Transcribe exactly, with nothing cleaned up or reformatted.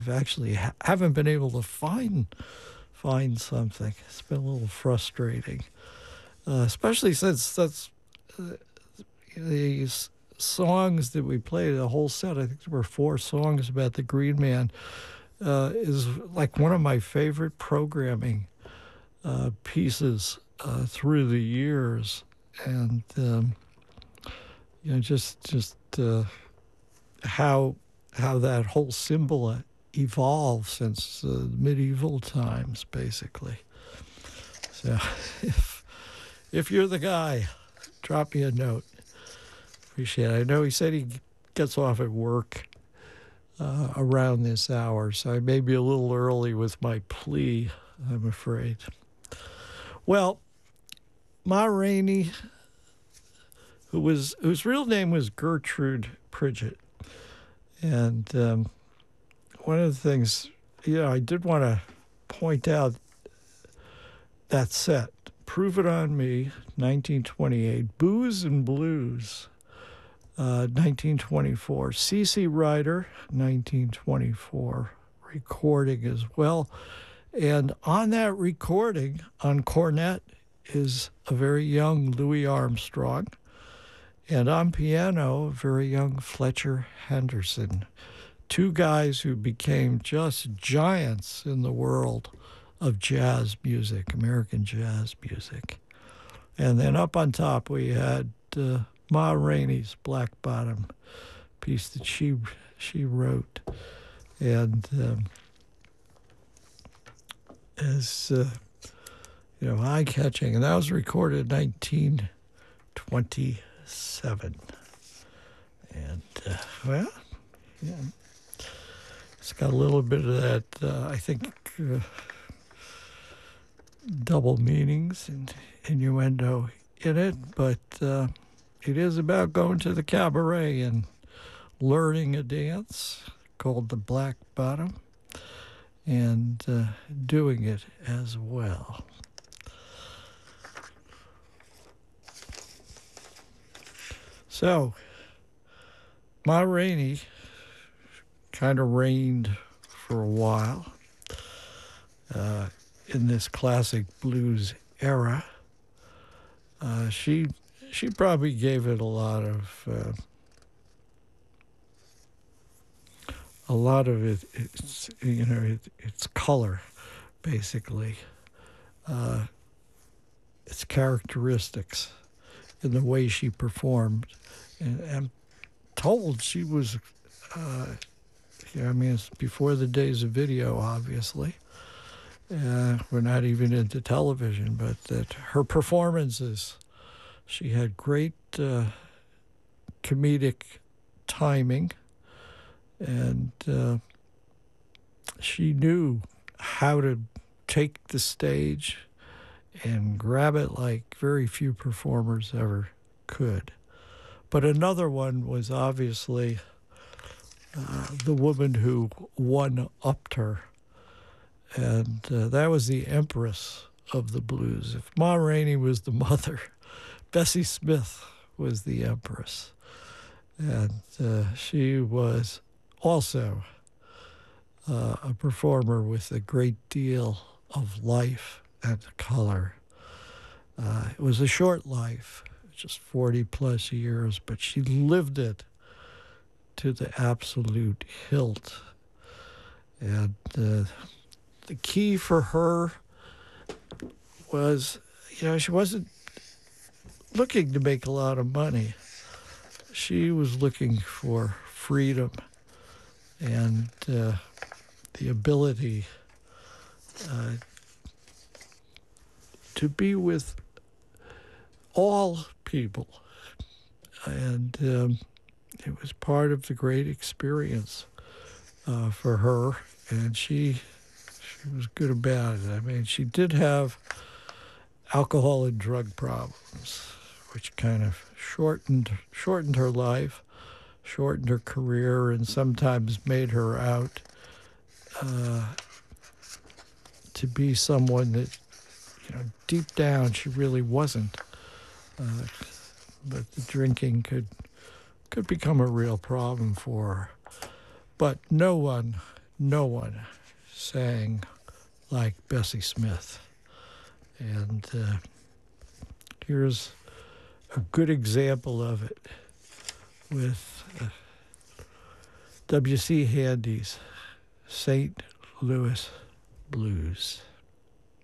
actually ha- haven't been able to find find something. It's been a little frustrating, uh, especially since that's uh, these songs that we played, the whole set. I think there were four songs about the Green Man. Uh, is like one of my favorite programming uh, pieces uh, through the years, and um, you know, just just uh, how how that whole symbol evolved since uh, medieval times, basically. So, if if you're the guy, drop me a note. Appreciate it. I know he said he gets off at work uh, around this hour, so I may be a little early with my plea, I'm afraid. Well, Ma Rainey, who was whose real name was Gertrude Pridgett, and um, one of the things, you know, I did want to point out that set, Prove It On Me, nineteen twenty-eight, Booze and Blues, uh, nineteen twenty-four, C C Ryder, nineteen twenty-four, recording as well. And on that recording, on cornet, is a very young Louis Armstrong, and on piano, a very young Fletcher Henderson. Two guys who became just giants in the world of jazz music, American jazz music. And then up on top, we had uh, Ma Rainey's Black Bottom piece that she she wrote, and um, is uh, you know, eye-catching. And that was recorded in nineteen twenty-seven. And uh, well, yeah, it's got a little bit of that. Uh, I think. Uh, double meanings and innuendo in it, but uh, it is about going to the cabaret and learning a dance called the Black Bottom and uh, doing it as well. So, Ma Rainey kind of reigned for a while. Uh, in this classic blues era. Uh, she she probably gave it a lot of uh, a lot of it. It's, you know, it, its color, basically, uh, its characteristics, in the way she performed, and I'm told she was. Uh, you know, I mean, it's before the days of video, obviously. Uh, we're not even into television, but that her performances, she had great uh, comedic timing, and uh, she knew how to take the stage and grab it like very few performers ever could. But another one was obviously uh, the woman who one-upped her. And uh, that was the empress of the blues. If Ma Rainey was the mother, Bessie Smith was the empress. And uh, she was also uh, a performer with a great deal of life and color. Uh, it was a short life, just forty plus years, but she lived it to the absolute hilt. And uh, the key for her was, you know, she wasn't looking to make a lot of money. She was looking for freedom and uh, the ability uh, to be with all people. And um, it was part of the great experience uh, for her. And she she was good about it. I mean, she did have alcohol and drug problems, which kind of shortened shortened her life, shortened her career, and sometimes made her out uh, to be someone that, you know, deep down she really wasn't. Uh, but the drinking could could become a real problem for her. But no one, no one sang like Bessie Smith. And uh, here's a good example of it with uh, W C Handy's Saint Louis Blues.